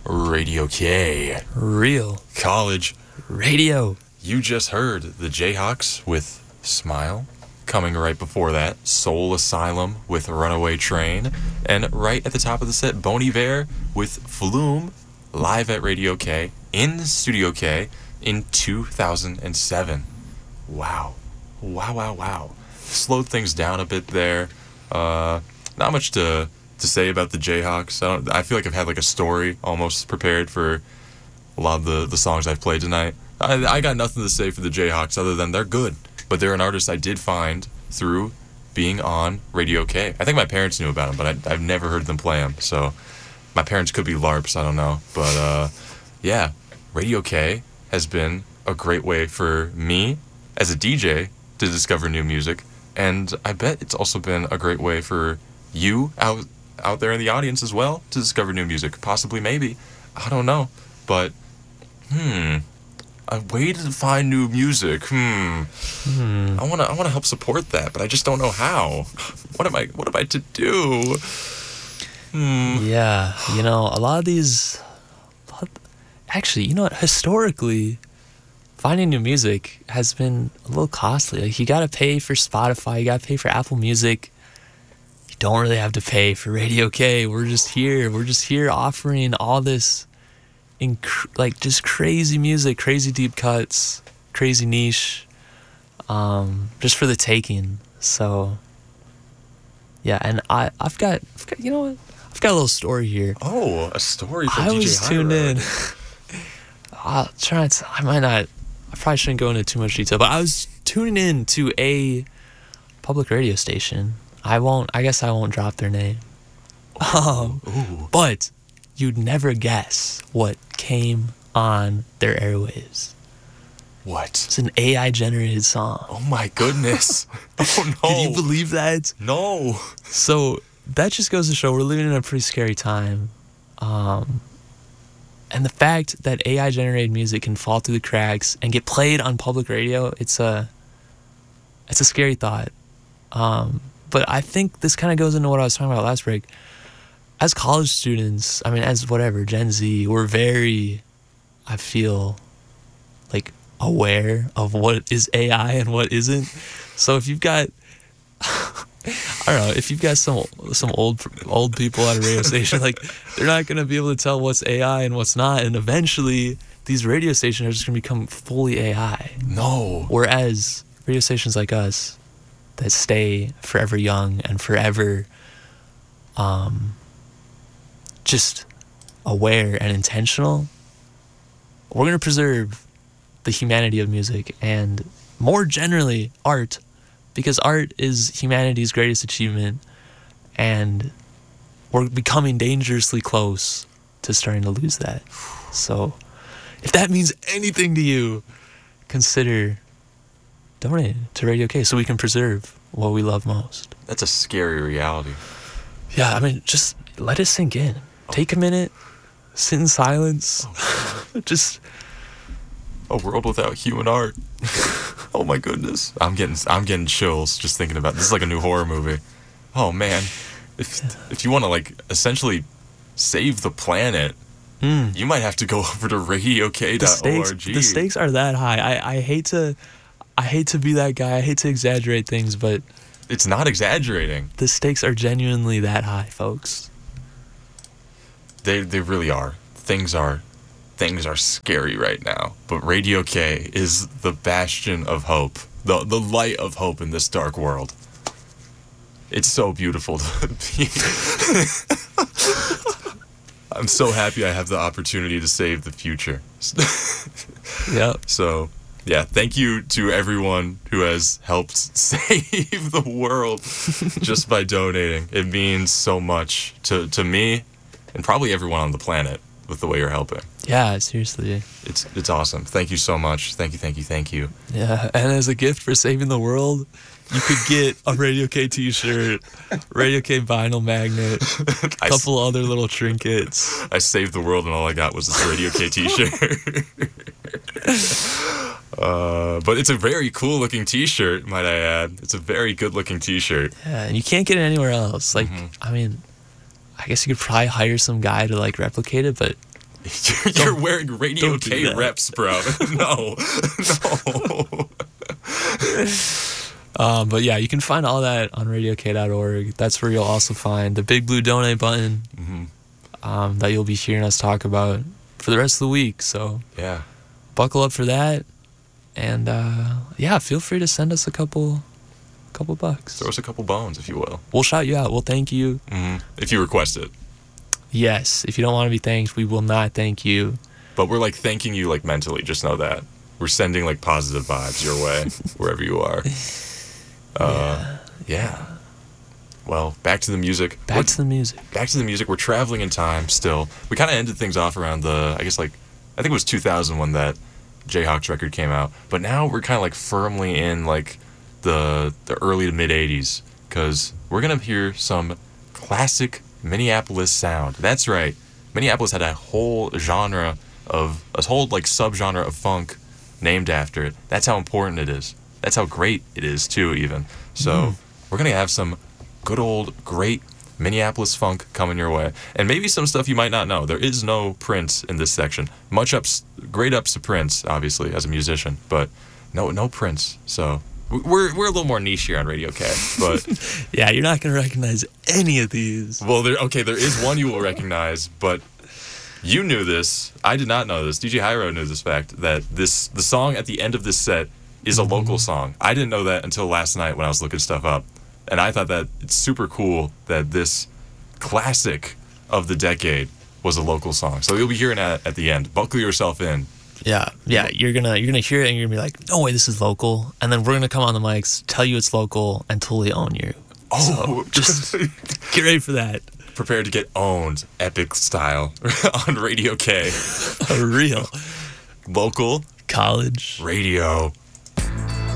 Radio K. Real College radio. You just heard the Jayhawks with Smile. Coming right before that, Soul Asylum with Runaway Train. And right at the top of the set, Bon Iver with Flume, live at Radio K, in Studio K, in 2007. Wow. Wow. Slowed things down a bit there. Not much to say about the Jayhawks. I feel like I've had like a story almost prepared for a lot of the songs I've played tonight. I got nothing to say for the Jayhawks other than they're good. But they're an artist I did find through being on Radio K. I think my parents knew about them, but I've never heard them play them. So my parents could be LARPs, I don't know. But yeah, Radio K has been a great way for me as a DJ to discover new music. And I bet it's also been a great way for you out there in the audience as well to discover new music. Possibly, maybe. I don't know. But, a way to find new music. I wanna help support that, but I just don't know how. What am I to do? Yeah, a lot of these. Actually, historically, finding new music has been a little costly. Like, you gotta pay for Spotify, you gotta pay for Apple Music. You don't really have to pay for Radio K. We're just here offering all this, just crazy music, crazy deep cuts, crazy niche, just for the taking. So, yeah, and I've got a little story here. Oh, a story from DJ I was tuned in. High I probably shouldn't go into too much detail, but I was tuning in to a public radio station. I guess I won't drop their name. But you'd never guess what came on their airwaves. What? It's an AI-generated song. Oh my goodness. Oh no. Can you believe that? No. So that just goes to show we're living in a pretty scary time. And the fact that AI-generated music can fall through the cracks and get played on public radio, it's a scary thought. But I think this kind of goes into what I was talking about last break. As college students, as Gen Z, we're very, I feel, like, aware of what is AI and what isn't. So if you've got, I don't know, if you've got some old people at a radio station, like, they're not going to be able to tell what's AI and what's not. And eventually, these radio stations are just going to become fully AI. No. Whereas radio stations like us that stay forever young and forever just aware and intentional, we're going to preserve the humanity of music and, more generally, art, because art is humanity's greatest achievement, and we're becoming dangerously close to starting to lose that. So if that means anything to you, consider donating to Radio K so we can preserve what we love most. That's a scary reality. Yeah, just let it sink in. Take a minute, sit in silence. Just a world without human art. Oh my goodness. I'm getting chills just thinking about this. Is like a new horror movie. Oh man. If you want to, like, essentially save the planet, you might have to go over to radiok.org. The stakes are that high. I hate to be that guy. I hate to exaggerate things, but it's not exaggerating. The stakes are genuinely that high, folks. They really are. Things are scary right now. But Radio K is the bastion of hope. The light of hope in this dark world. It's so beautiful to be. I'm so happy I have the opportunity to save the future. Yep. So, yeah, thank you to everyone who has helped save the world just by donating. It means so much to me and probably everyone on the planet with the way you're helping. Yeah, seriously. It's awesome. Thank you so much. Thank you. Yeah, and as a gift for saving the world, you could get a Radio K t-shirt, Radio K vinyl magnet, a couple other little trinkets. I saved the world and all I got was this Radio K t-shirt. But it's a very cool looking t-shirt, might I add. It's a very good looking t-shirt. Yeah, and you can't get it anywhere else. Like, I guess you could probably hire some guy to, like, replicate it, but You're wearing Radio don't do K that. reps, bro. No. No. But yeah, you can find all that on radiok.org. That's where you'll also find the big blue donate button that you'll be hearing us talk about for the rest of the week. So Yeah. buckle up for that. And yeah, feel free to send us a couple bucks. Throw us a couple bones, if you will. We'll shout you out. We'll thank you. If you request it. Yes. If you don't want to be thanked, we will not thank you. But we're like thanking you like mentally. Just know that. We're sending like positive vibes your way, wherever you are. Yeah. Well, back to the music. Back to the music. Back to the music. We're traveling in time still. We kind of ended things off around I think it was 2000 when that Jayhawks record came out. But now we're kind of like firmly in like the early to mid 80s, because we're going to hear some classic Minneapolis sound. That's right. Minneapolis had a whole like subgenre of funk named after it. That's how important it is. That's how great it is too, even. So we're going to have some good old great Minneapolis funk coming your way, and maybe some stuff you might not know. There is no Prince in this section. Great ups to Prince, obviously, as a musician, but no Prince. So we're a little more niche here on Radio K, but Yeah, you're not going to recognize any of these. well, there is one you will recognize, but you knew this. I did not know this. DJ Hyro knew this fact, that the song at the end of this set is a local song. I didn't know that until last night when I was looking stuff up. And I thought that it's super cool that this classic of the decade was a local song. So you'll be hearing that at the end. Buckle yourself in. Yeah, you're gonna hear it and you're gonna be like, no way, this is local. And then we're gonna come on the mics, tell you it's local, and totally own you. Oh, Just get ready for that. prepare to get owned, epic style, on Radio K. A real Local college radio.